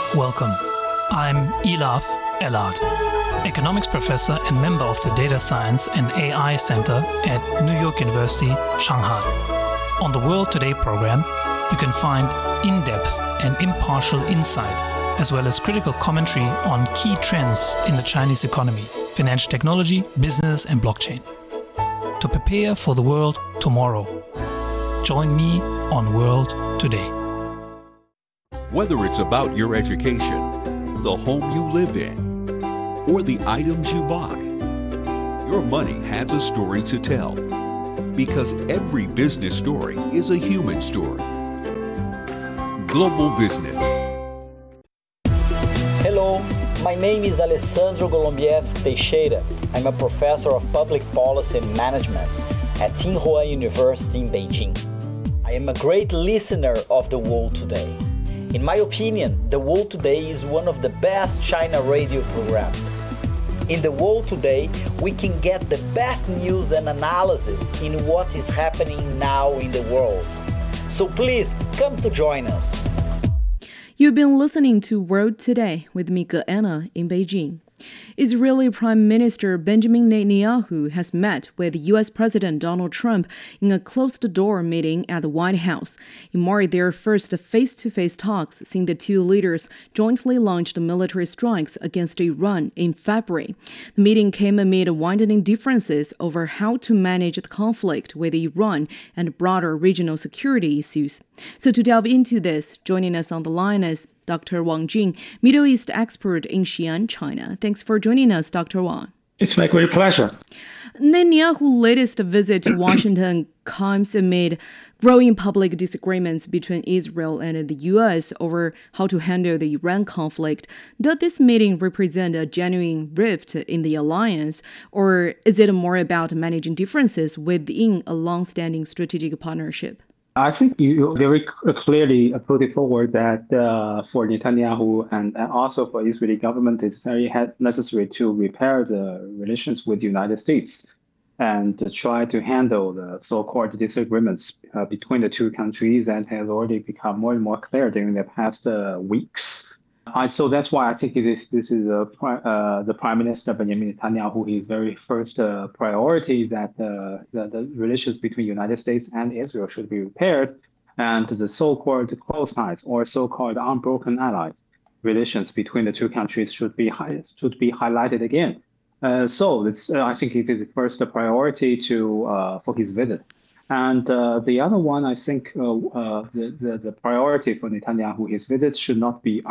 Welcome. I'm Elaf Elad, economics professor and member of the Data Science and AI Center at New York University, Shanghai. On the World Today program, you can find in-depth and impartial insight, as well as critical commentary on key trends in the Chinese economy, financial technology, business, and blockchain. To prepare for the world tomorrow, join me on World Today. Whether it's about your education, the home you live in, or the items you buy, your money has a story to tell. Because every business story is a human story. Global Business. Hello, my name is Alessandro Golombieski Teixeira. I'm a professor of public policy and management at Tsinghua University in Beijing. I am a great listener of The World Today. In my opinion, The World Today is one of the best China radio programs. In The World Today, we can get the best news and analysis in what is happening now in the world. So please, come to join us. You've been listening to World Today with me, Anna, in Beijing. Israeli Prime Minister Benjamin Netanyahu has met with U.S. President Donald Trump in a closed-door meeting at the White House. It marked their first face-to-face talks since the two leaders jointly launched military strikes against Iran in February. The meeting came amid widening differences over how to manage the conflict with Iran and broader regional security issues. So to delve into this, joining us on the line is Dr. Wang Jing, Middle East expert in Xi'an, China. Thanks for joining us, Dr. Wang. It's my great pleasure. Netanyahu's latest visit to Washington comes amid growing public disagreements between Israel and the U.S. over how to handle the Iran conflict. Does this meeting represent a genuine rift in the alliance, or is it more about managing differences within a long-standing strategic partnership? I think you very clearly put it forward that for Netanyahu and also for Israeli government, it's very necessary to repair the relations with the United States and to try to handle the so-called disagreements between the two countries that has already become more and more clear during the past weeks. So that's why I think this is the Prime Minister Benjamin Netanyahu, his very first priority that the relations between the United States and Israel should be repaired, and the so-called close ties or so-called unbroken allies relations between the two countries should be highlighted again. So it's I think it is the first priority for his visit. And the other one, I think the priority for Netanyahu, his visit should not be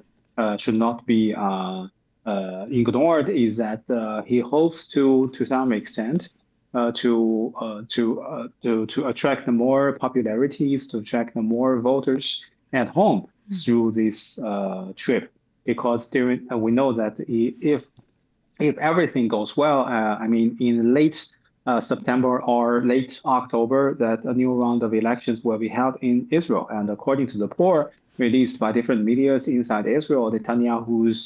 ignored, is that he hopes to some extent to attract more popularities, to attract more voters at home through this trip, because we know that if everything goes well, I mean in late September or late October, that a new round of elections will be held in Israel. And according to the poll released by different medias inside Israel, Netanyahu's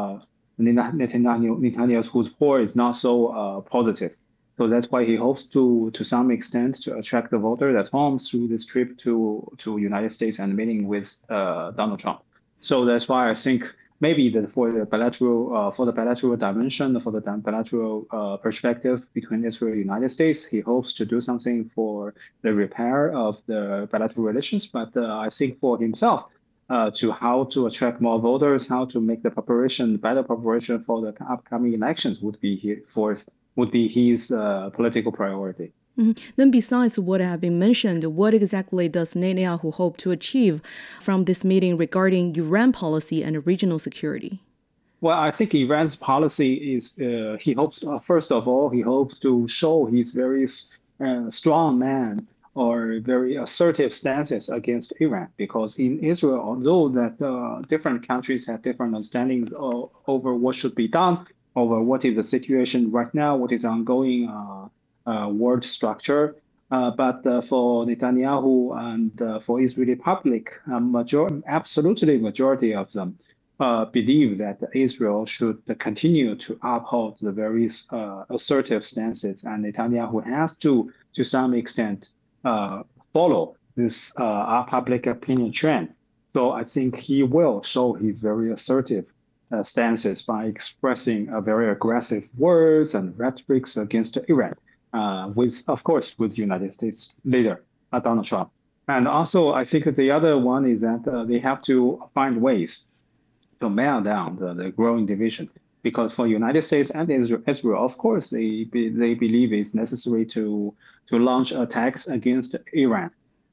poll is not so positive. So that's why he hopes to some extent to attract the voters at home through this trip to United States and meeting with Donald Trump. So that's why I think maybe for the bilateral dimension, for the bilateral perspective between Israel and the United States, he hopes to do something for the repair of the bilateral relations. But I think for himself, to how to attract more voters, how to make the better preparation for the upcoming elections would be his political priority. Mm-hmm. Then besides what have been mentioned, what exactly does Netanyahu hope to achieve from this meeting regarding Iran policy and regional security? Well, I think Iran's policy is, he hopes, first of all, he hopes to show his very strong man or very assertive stances against Iran, because in Israel, although that different countries have different understandings over what should be done, over what is the situation right now, what is ongoing world structure. But for Netanyahu and for Israeli public, absolutely majority of them believe that Israel should continue to uphold the very assertive stances, and Netanyahu has to some extent, follow this public opinion trend. So I think he will show his very assertive stances by expressing a very aggressive words and rhetorics against Iran, with, of course, with United States leader Donald Trump. And also, I think the other one is that they have to find ways to nail down the growing division. Because for United States and Israel, of course, they believe it's necessary to launch attacks against Iran,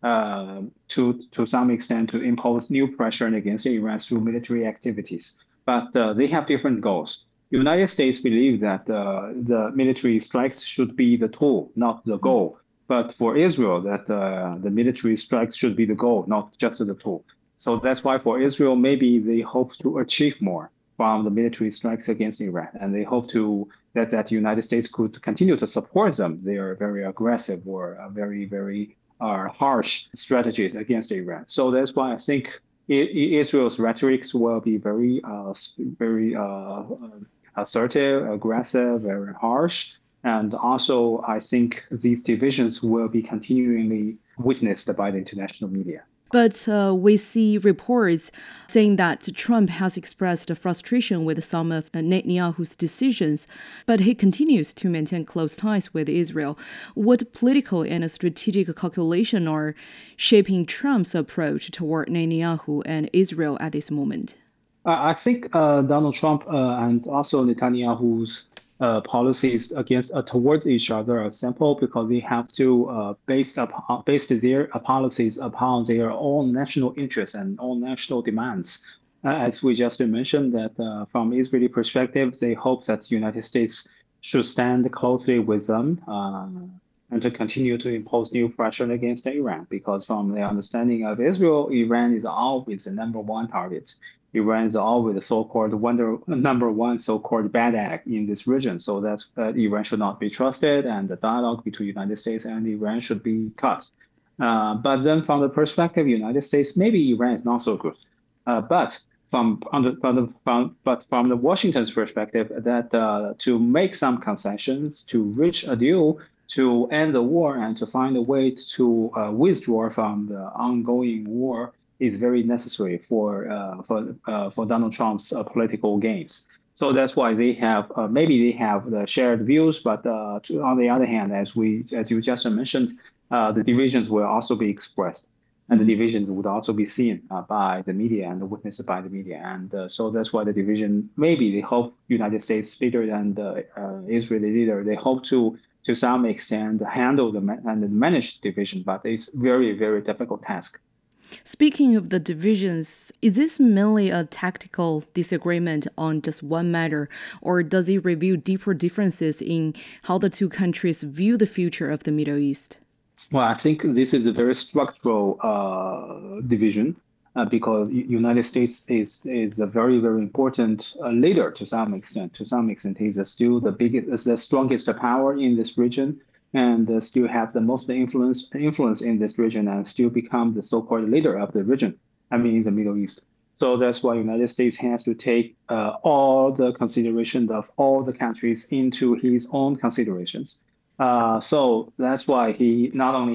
to some extent to impose new pressure against Iran through military activities. But they have different goals. United States believe that the military strikes should be the tool, not the goal. But for Israel, that the military strikes should be the goal, not just the tool. So that's why for Israel, maybe they hope to achieve more from the military strikes against Iran, and they hope to that the United States could continue to support them. They are very aggressive or very harsh strategies against Iran. So that's why I think Israel's rhetorics will be very assertive, aggressive, very harsh. And also, I think these divisions will be continually witnessed by the international media. But we see reports saying that Trump has expressed frustration with some of Netanyahu's decisions, but he continues to maintain close ties with Israel. What political and strategic calculation are shaping Trump's approach toward Netanyahu and Israel at this moment? I think Donald Trump and also Netanyahu's policies towards each other are simple because they have to base their policies upon their own national interests and own national demands. As we just mentioned, that from Israeli perspective, they hope that the United States should stand closely with them and to continue to impose new pressure against Iran. Because from the understanding of Israel, Iran is always the number one target. Iran is always the so-called number one so-called bad egg in this region. So that's Iran should not be trusted, and the dialogue between the United States and Iran should be cut. But then from the perspective of the United States, maybe Iran is not so good. But from the Washington's perspective, that to make some concessions, to reach a deal, to end the war, and to find a way to withdraw from the ongoing war is very necessary for Donald Trump's political gains. So that's why they have maybe they have the shared views, but on the other hand, as you just mentioned, the divisions will also be expressed, and the divisions would also be seen by the media and witnessed by the media, and so that's why the division maybe they hope United States leader and Israeli leader they hope to some extent handle and manage the division, but it's very difficult task. Speaking of the divisions, is this mainly a tactical disagreement on just one matter, or does it reveal deeper differences in how the two countries view the future of the Middle East? Well, I think this is a very structural division because United States is a very important leader to some extent. To some extent, he's still the strongest power in this region, and still have the most influence in this region, and still become the so-called leader of the region. I mean, in the Middle East. So that's why United States has to take all the consideration of all the countries into his own considerations. So that's why the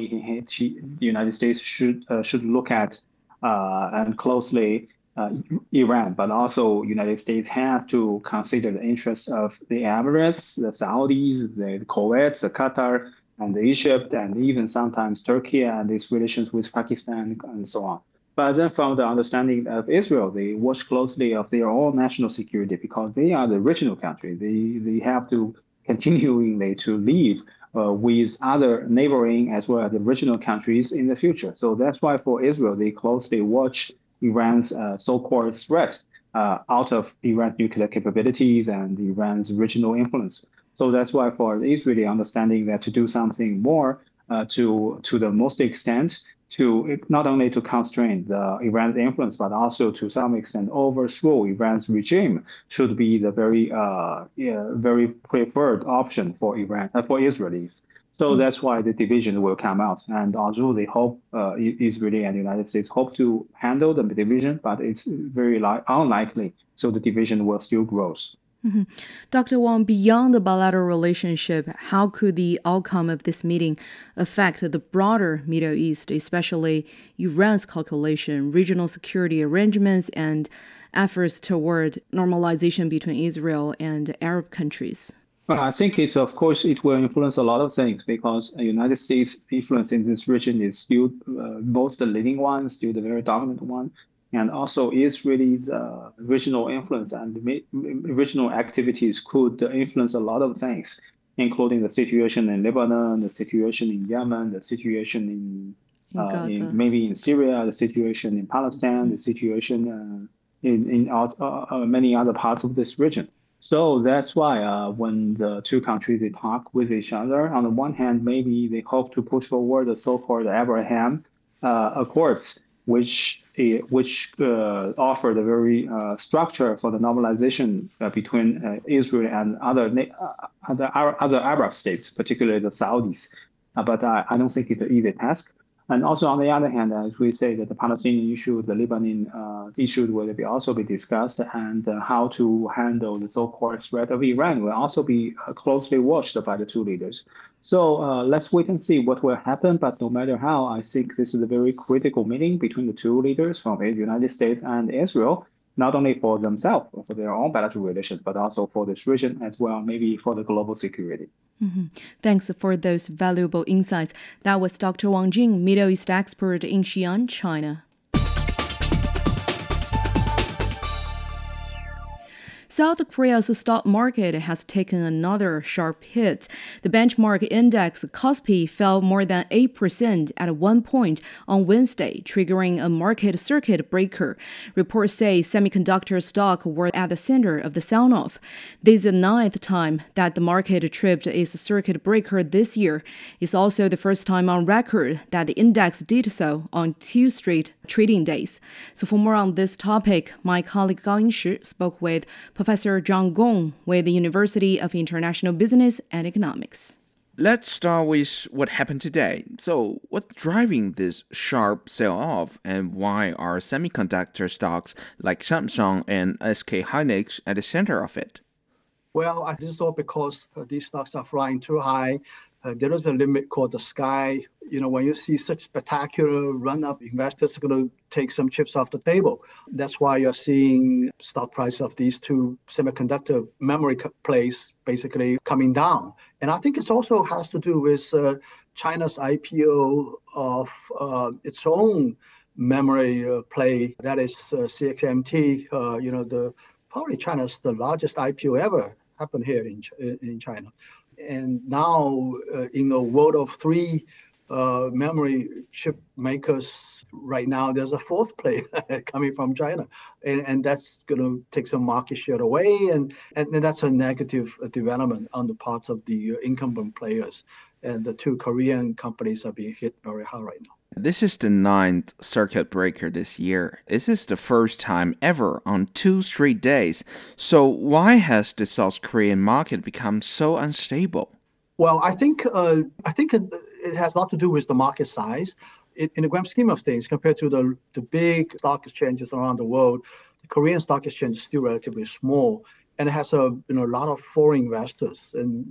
United States should look at and closely Iran, but also United States has to consider the interests of the Emirates, the Saudis, the Kuwait, the Qatar, and Egypt, and even sometimes Turkey and its relations with Pakistan and so on. But then from the understanding of Israel, they watch closely of their own national security because they are the regional country. They have to continually to live with other neighboring as well as the regional countries in the future. So that's why for Israel, they closely watch Iran's so-called threat out of Iran's nuclear capabilities and Iran's regional influence. So that's why for the Israeli understanding that to do something more to the most extent to not only to constrain Iran's influence, but also to some extent overthrow Iran's regime should be the very preferred option for for Israelis. So that's why the division will come out. And although they hope Israeli and the United States hope to handle the division, but it's very unlikely. So the division will still grow. Dr. Wang, beyond the bilateral relationship, how could the outcome of this meeting affect the broader Middle East, especially Iran's calculation, regional security arrangements, and efforts toward normalization between Israel and Arab countries? Well, I think of course, it will influence a lot of things because the United States' influence in this region is still both the leading one, still the very dominant one, and also Israel's regional influence and regional activities could influence a lot of things, including the situation in Lebanon, the situation in Yemen, the situation maybe in Syria, the situation in Palestine, the situation in many other parts of this region. So that's why when the two countries they talk with each other, on the one hand, maybe they hope to push forward the so-called Abraham Accords, which offer the very structure for the normalization between Israel and other Arab states, particularly the Saudis. But I don't think it's an easy task. And also, on the other hand, as we say that the Palestinian issue, the Lebanon issue will also be discussed, and how to handle the so-called threat of Iran will also be closely watched by the two leaders. So let's wait and see what will happen. But no matter how, I think this is a very critical meeting between the two leaders from the United States and Israel, not only for themselves, for their own bilateral relations, but also for this region as well, maybe for the global security. Thanks for those valuable insights. That was Dr. Wang Jing, Middle East expert in Xi'an, China. South Korea's stock market has taken another sharp hit. The benchmark index Kospi fell more than 8% at one point on Wednesday, triggering a market circuit breaker. Reports say semiconductor stocks were at the center of the sell-off. This is the ninth time that the market tripped its circuit breaker this year. It's also the first time on record that the index did so on 2 straight trading days. So for more on this topic, my colleague Gao Yingshi spoke with Professor Zhang Gong with the University of International Business and Economics. Let's start with what happened today. So, what's driving this sharp sell-off, and why are semiconductor stocks like Samsung and SK Hynix at the center of it? Well, I just thought because these stocks are flying too high, there is a limit called the sky. When you see such spectacular run-up, investors are going to take some chips off the table. That's why you're seeing stock price of these two semiconductor memory plays basically coming down. And I think it also has to do with China's IPO of its own memory play, that is CXMT. Probably China's the largest IPO ever happened here in China. And now, in a world of three memory chip makers, right now there's a fourth player coming from China, and that's going to take some market share away, and that's a negative development on the part of the incumbent players. And the two Korean companies are being hit very hard right now. This is the 9th circuit breaker this year. This is the first time ever on 2 straight days. So why has the South Korean market become so unstable? Well, I think it has a lot to do with the market size. In the grand scheme of things, compared to the big stock exchanges around the world, the Korean stock exchange is still relatively small. And it has a lot of foreign investors, and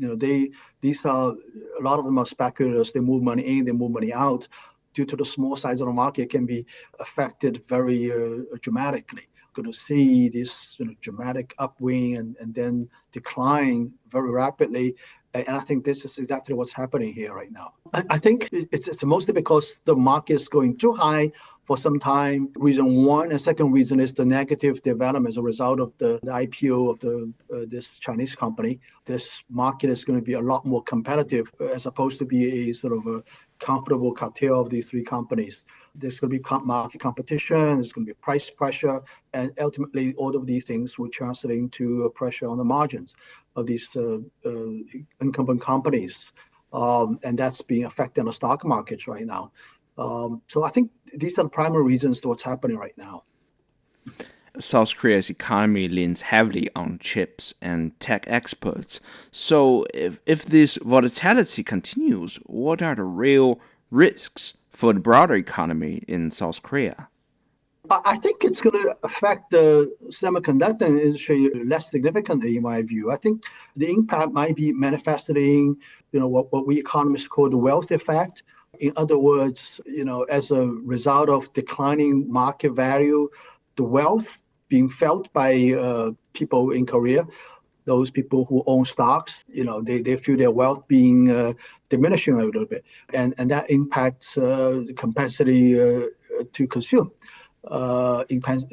a lot of them are speculators. They move money in, they move money out. Due to the small size of the market, can be affected very dramatically. Going to see this dramatic upswing and then decline very rapidly. And I think this is exactly what's happening here right now. I think it's mostly because the market is going too high for some time. Reason one, and second reason is the negative development as a result of the IPO of this Chinese company. This market is going to be a lot more competitive as opposed to be a sort of a comfortable cartel of these three companies. There's going to be market competition, there's going to be price pressure, and ultimately all of these things will translate into pressure on the margins of these incumbent companies. And that's being affected on the stock markets right now. So I think these are the primary reasons to what's happening right now. South Korea's economy leans heavily on chips and tech exports. So if this volatility continues, what are the real risks for the broader economy in South Korea? I think it's going to affect the semiconductor industry less significantly, in my view. I think the impact might be manifesting, what we economists call the wealth effect. In other words, as a result of declining market value, the wealth being felt by people in Korea, those people who own stocks, they feel their wealth being diminishing a little bit, and that impacts the capacity to consume. I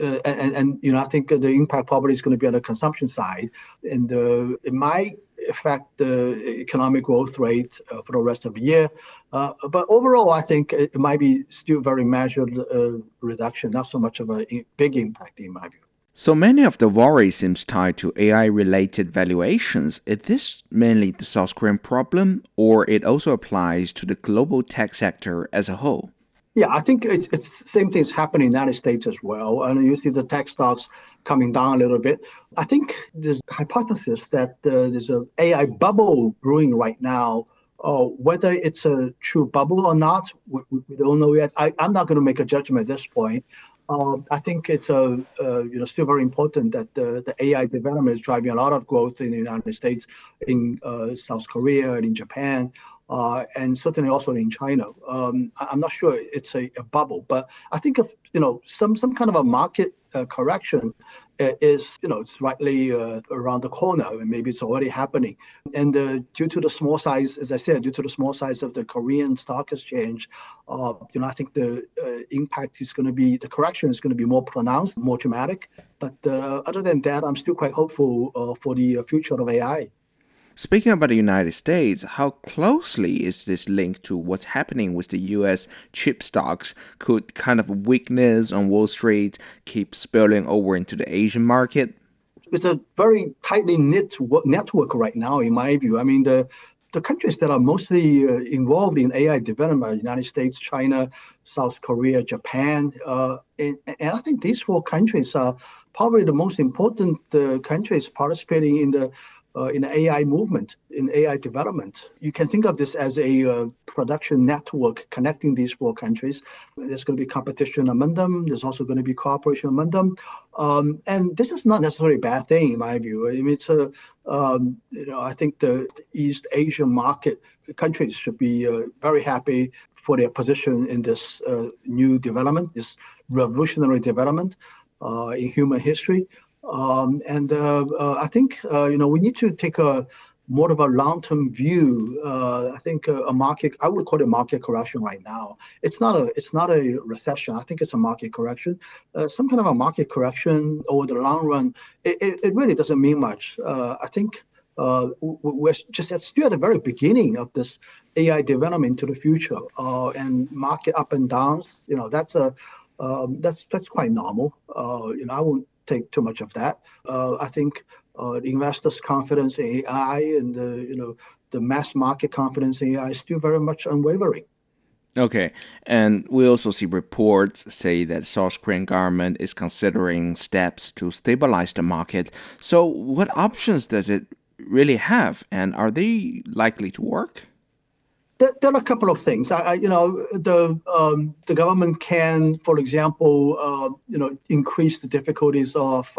think the impact probably is going to be on the consumption side, and it might affect the economic growth rate for the rest of the year. But overall, I think it might be still very measured reduction, not so much of a big impact in my view. So many of the worry seems tied to AI-related valuations. Is this mainly the South Korean problem, or it also applies to the global tech sector as a whole? Yeah, I think it's the same thing is happening in the United States as well. And you see the tech stocks coming down a little bit. I think there's a hypothesis that there's an AI bubble brewing right now. Whether it's a true bubble or not, we don't know yet. I'm not going to make a judgment at this point. I think it's still very important that the AI development is driving a lot of growth in the United States, in South Korea, and in Japan. And certainly also in China. I'm not sure it's a bubble, but I think if some kind of a market correction is it's rightly around the corner, and maybe it's already happening. And due to the small size, as I said, due to the small size of the Korean stock exchange, I think the impact is going to be, the correction is going to be more pronounced, more dramatic. But other than that, I'm still quite hopeful for the future of AI. Speaking about the United States, how closely is this linked to what's happening with the U.S. chip stocks? Could kind of weakness on Wall Street keep spilling over into the Asian market? It's a very tightly knit network right now, in my view. I mean, the countries that are mostly involved in AI development are the United States, China, South Korea, Japan. And I think these four countries are probably the most important countries participating in the AI movement, in AI development. You can think of this as a production network connecting these four countries. There's going to be competition among them. There's also going to be cooperation among them. And this is not necessarily a bad thing, in my view. I mean, it's I think the East Asian market countries should be very happy for their position in this new development, this revolutionary development in human history. I think we need to take a more of a long-term view. I think a market, I would call it a market correction right now. It's not a recession. I think it's a market correction. Some kind of a market correction over the long run, it really doesn't mean much. I think we're just still at the very beginning of this AI development into the future, and market up and downs. That's quite normal. I won't take too much of that. I think the investors' confidence in AI and the mass market confidence in AI is still very much unwavering. Okay, and we also see reports say that South Korean government is considering steps to stabilize the market. So what options does it really have, and are they likely to work? There are a couple of things. The government can, for example, increase the difficulties of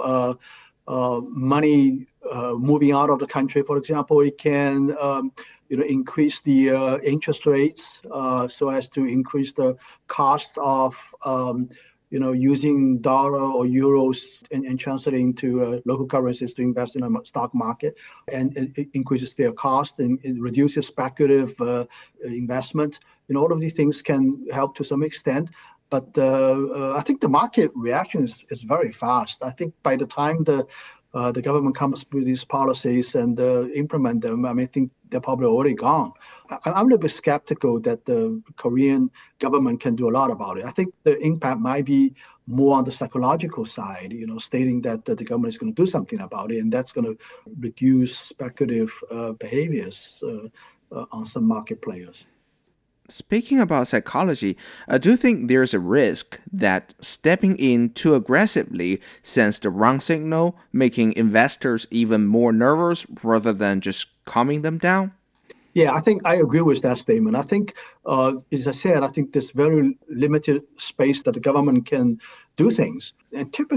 money moving out of the country. For example, it can, increase the interest rates so as to increase the cost of using dollar or euros and translating to local currencies to invest in a stock market, and it increases their cost and it reduces speculative investment. All of these things can help to some extent, but I think the market reaction is very fast. I think by the time the government comes with these policies and implement them, I think they're probably already gone. I'm a little bit skeptical that the Korean government can do a lot about it. I think the impact might be more on the psychological side, stating that the government is going to do something about it, and that's going to reduce speculative behaviors on some market players. Speaking about psychology, do you think there's a risk that stepping in too aggressively sends the wrong signal, making investors even more nervous rather than just calming them down? Yeah, I think I agree with that statement. I think, as I said, I think there's very limited space that the government can do things. And typically,